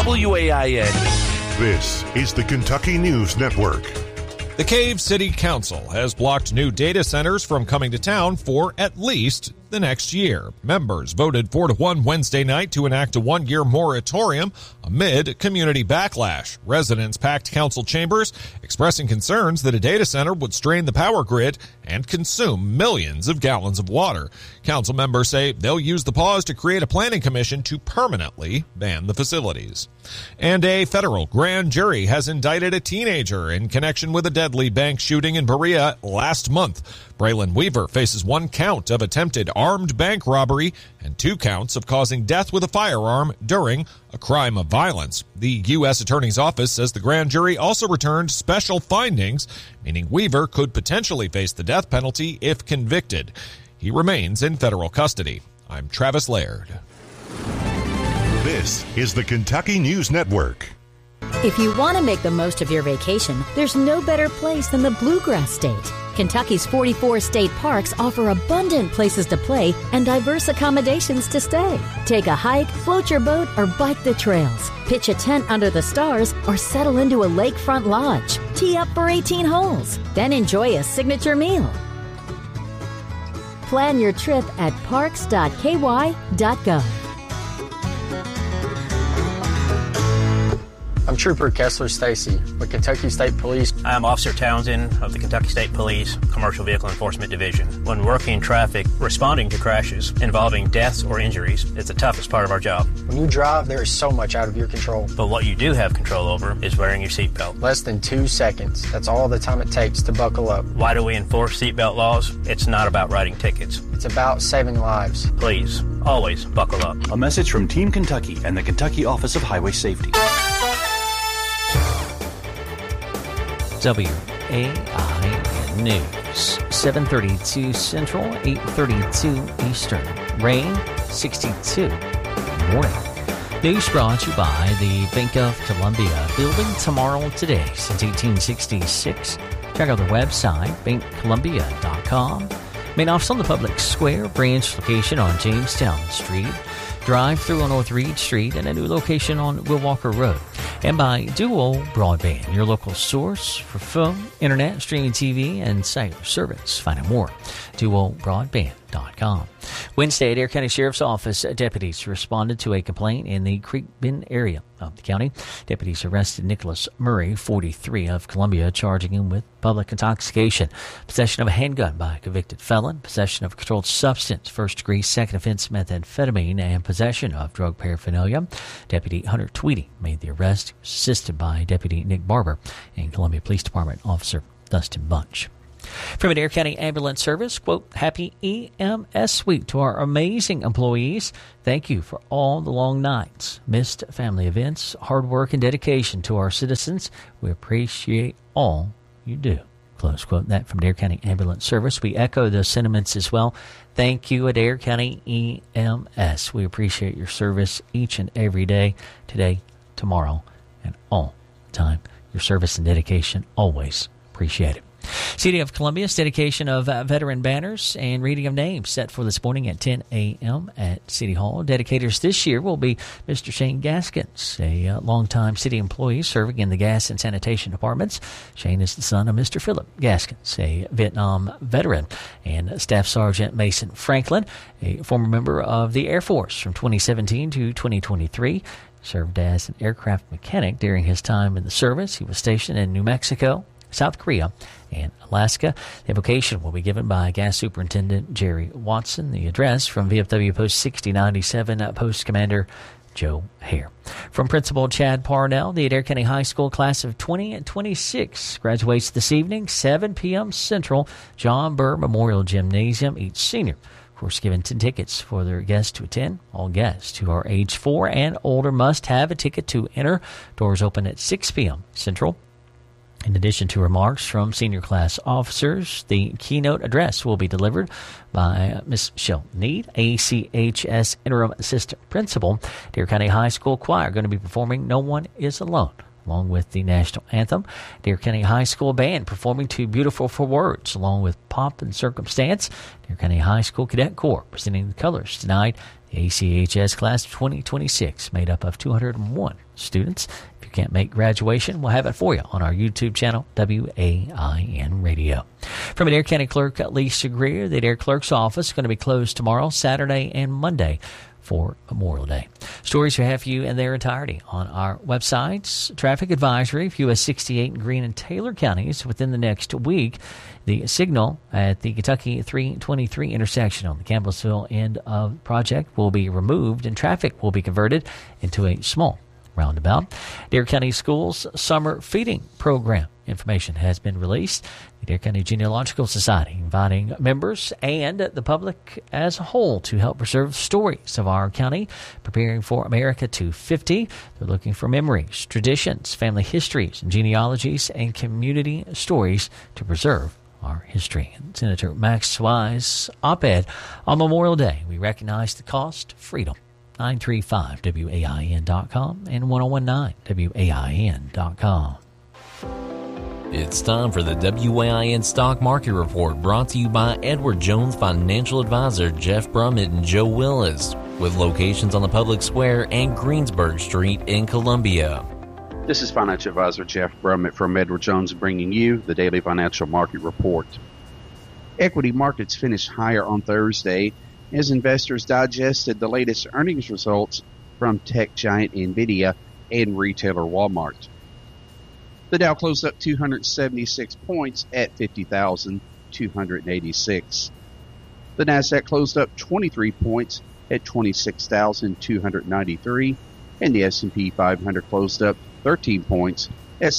WAIN. This is the Kentucky News Network. The Cave City Council has blocked new data centers from coming to town for at least the next year. Members voted 4-1 Wednesday night to enact a one-year moratorium amid community backlash. Residents packed council chambers, expressing concerns that a data center would strain the power grid and consume millions of gallons of water. Council members say they'll use the pause to create a planning commission to permanently ban the facilities. And a federal grand jury has indicted a teenager in connection with a deadly bank shooting in Berea last month. Braylon Weaver faces 1 count of attempted armed bank robbery and 2 counts of causing death with a firearm during a crime of violence. The U.S. Attorney's Office says the grand jury also returned special findings, meaning Weaver could potentially face the death penalty if convicted. He remains in federal custody. I'm Travis Laird. This is the Kentucky News Network. If you want to make the most of your vacation, there's no better place than the Bluegrass State. Kentucky's 44 state parks offer abundant places to play and diverse accommodations to stay. Take a hike, float your boat, or bike the trails. Pitch a tent under the stars or settle into a lakefront lodge. Tee up for 18 holes. Then enjoy a signature meal. Plan your trip at parks.ky.gov. I'm Trooper Kessler Stacy with Kentucky State Police. I'm Officer Townsend of the Kentucky State Police Commercial Vehicle Enforcement Division. When working in traffic, responding to crashes involving deaths or injuries is the toughest part of our job. When you drive, there is so much out of your control. But what you do have control over is wearing your seatbelt. Less than 2 seconds. That's all the time it takes to buckle up. Why do we enforce seatbelt laws? It's not about writing tickets. It's about saving lives. Please, always buckle up. A message from Team Kentucky and the Kentucky Office of Highway Safety. WAIN News, 7:32 Central, 8:32 Eastern. Rain, 62. Morning. News brought to you by the Bank of Columbia. Building tomorrow today since 1866. Check out their website, bankcolumbia.com. Main office on the Public Square, branch location on Jamestown Street. Drive-through on North Reed Street, and a new location on Will Walker Road. And by Duo Broadband, your local source for phone, internet, streaming TV, and cellular service. Find out more. DuoBroadband.com. Wednesday at Adair County Sheriff's Office, deputies responded to a complaint in the Creek Bend area of the county. Deputies arrested Nicholas Murray, 43, of Columbia, charging him with public intoxication, possession of a handgun by a convicted felon, possession of a controlled substance, first-degree, second offense methamphetamine, and possession of drug paraphernalia. Deputy Hunter Tweedy made the arrest, assisted by Deputy Nick Barber and Columbia Police Department Officer Dustin Bunch. From Adair County Ambulance Service, quote, happy EMS week to our amazing employees. Thank you for all the long nights, missed family events, hard work, and dedication to our citizens. We appreciate all you do. Close quote. That from Adair County Ambulance Service. We echo those sentiments as well. Thank you, Adair County EMS. We appreciate your service each and every day, today, tomorrow, and all the time. Your service and dedication, always appreciated. City of Columbia's dedication of veteran banners and reading of names set for this morning at 10 a.m. at City Hall. Dedicators this year will be Mr. Shane Gaskins, a longtime city employee serving in the gas and sanitation departments. Shane is the son of Mr. Philip Gaskins, a Vietnam veteran, and Staff Sergeant Mason Franklin, a former member of the Air Force from 2017 to 2023. Served as an aircraft mechanic during his time in the service. He was stationed in New Mexico, South Korea, and Alaska. The invocation will be given by Gas Superintendent Jerry Watson. The address from VFW Post 6097, Post Commander Joe Hare. From Principal Chad Parnell, the Adair County High School class of 2026 graduates this evening, 7 p.m. Central, John Burr Memorial Gymnasium. Each senior, of course, given 10 tickets for their guests to attend. All guests who are age 4 and older must have a ticket to enter. Doors open at 6 p.m. Central. In addition to remarks from senior class officers, the keynote address will be delivered by Ms. Michelle Need, ACHS Interim Assistant Principal. Adair County High School Choir going to be performing No One Is Alone. along with the national anthem. Dare County High School Band performing to Beautiful for Words, along with Pomp and Circumstance. Dare County High School Cadet Corps presenting the colors tonight. The ACHS class of 2026, made up of 201 students. If you can't make graduation, we'll have it for you on our YouTube channel, WAIN Radio. From Adair County Clerk Lisa Greer, the Adair Clerk's office is going to be closed tomorrow, Saturday, and Monday for Memorial Day. Stories we have for you in their entirety on our websites. Traffic advisory for US 68 in Greene and Taylor counties within the next week. The signal at the Kentucky 323 intersection on the Campbellsville end of the project will be removed and traffic will be converted into a small roundabout. Dare County Schools Summer Feeding Program information has been released. The Dare County Genealogical Society inviting members and the public as a whole to help preserve stories of our county, preparing for America 250. They're looking for memories, traditions, family histories, and genealogies, and community stories to preserve our history. And Senator Max Wise op-ed on Memorial Day. We recognize the cost of freedom. 935WAIN.com and 1019WAIN.com. It's time for the WAIN Stock Market Report, brought to you by Edward Jones Financial Advisor Jeff Brummett and Joe Willis, with locations on the Public Square and Greensburg Street in Columbia. This is Financial Advisor Jeff Brummett from Edward Jones, bringing you the Daily Financial Market Report. Equity markets finished higher on Thursday as investors digested the latest earnings results from tech giant NVIDIA and retailer Walmart. The Dow closed up 276 points at 50,286. The Nasdaq closed up 23 points at 26,293, and the S&P 500 closed up 13 points at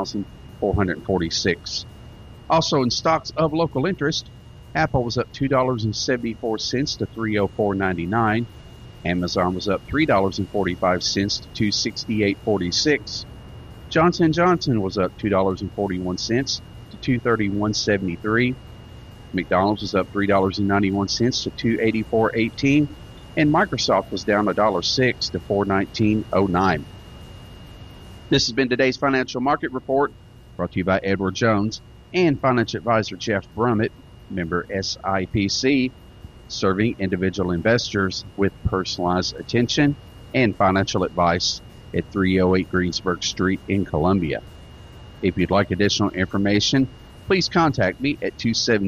7,446. Also in stocks of local interest, Apple was up $2.74 to $304.99. Amazon was up $3.45 to $268.46. Johnson & Johnson was up $2.41 to $231.73. McDonald's was up $3.91 to $284.18. And Microsoft was down $1.06 to $419.09. This has been today's Financial Market Report, brought to you by Edward Jones and Financial Advisor Jeff Brummett, member SIPC, serving individual investors with personalized attention and financial advice at 308 Greensburg Street in Columbia. If you'd like additional information, please contact me at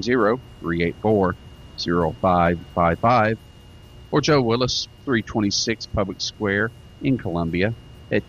270-384-0555 or Joe Willis, 326 Public Square in Columbia at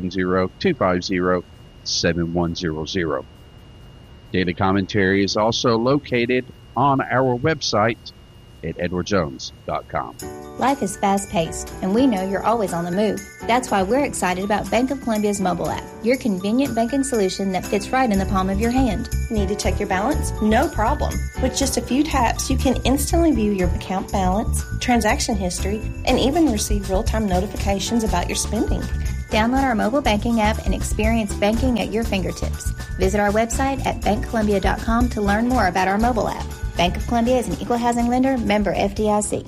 270-250-7100. Daily commentary is also located on our website at edwardjones.com. Life is fast-paced, and we know you're always on the move. That's why we're excited about Bank of Columbia's mobile app, your convenient banking solution that fits right in the palm of your hand. Need to check your balance? No problem. With just a few taps, you can instantly view your account balance, transaction history, and even receive real-time notifications about your spending. Download our mobile banking app and experience banking at your fingertips. Visit our website at bankcolumbia.com to learn more about our mobile app. Bank of Columbia is an equal housing lender, member FDIC.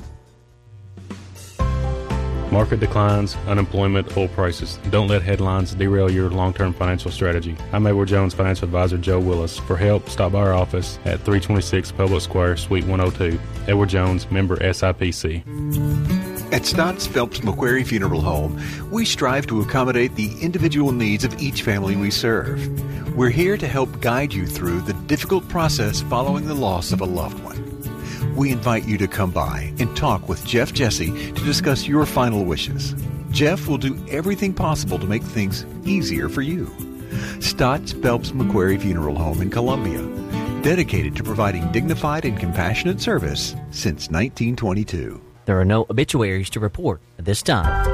Market declines, unemployment, oil prices. Don't let headlines derail your long-term financial strategy. I'm Edward Jones Financial Advisor Joe Willis. For help, stop by our office at 326 Public Square, Suite 102. Edward Jones, member SIPC. At Stotts Phelps McQuarrie Funeral Home, we strive to accommodate the individual needs of each family we serve. We're here to help guide you through the difficult process following the loss of a loved one. We invite you to come by and talk with Jeff Jesse to discuss your final wishes. Jeff will do everything possible to make things easier for you. Stotts Phelps McQuarrie Funeral Home in Columbia, dedicated to providing dignified and compassionate service since 1922. There are no obituaries to report at this time.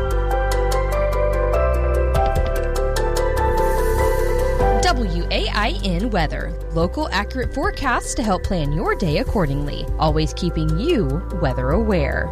WAIN weather. Local accurate forecasts to help plan your day accordingly. Always keeping you weather aware.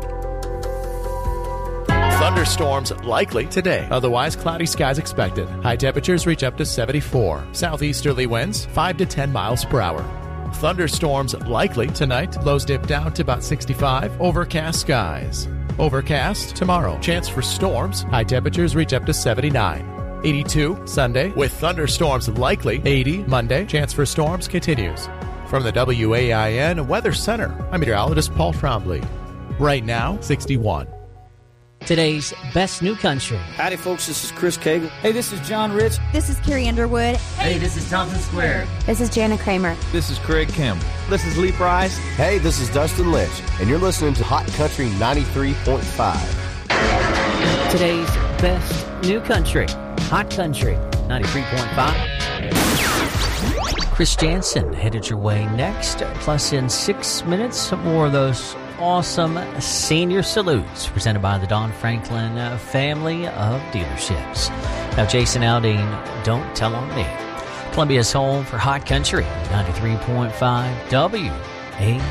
Thunderstorms likely today. Otherwise, cloudy skies expected. High temperatures reach up to 74. Southeasterly winds 5 to 10 miles per hour. Thunderstorms likely tonight. Lows dip down to about 65. Overcast skies. Overcast tomorrow. Chance for storms. High temperatures reach up to 79. 82 Sunday with thunderstorms likely. 80 Monday. Chance for storms continues. From the WAIN Weather Center, I'm meteorologist Paul Trombley. Right now, 61. Today's Best New Country. Howdy, folks. This is Chris Cagle. Hey, this is John Rich. This is Carrie Underwood. Hey, this is Thompson Square. This is Jana Kramer. This is Craig Campbell. This is Lee Price. Hey, this is Dustin Lynch, and you're listening to Hot Country 93.5. Today's Best New Country. Hot Country 93.5. Chris Jansen headed your way next. Plus, in 6 minutes, more of those awesome senior salutes presented by the Don Franklin family of dealerships. Now, Jason Aldean, Don't Tell on Me. Columbia's home for Hot Country 93.5 WAIN.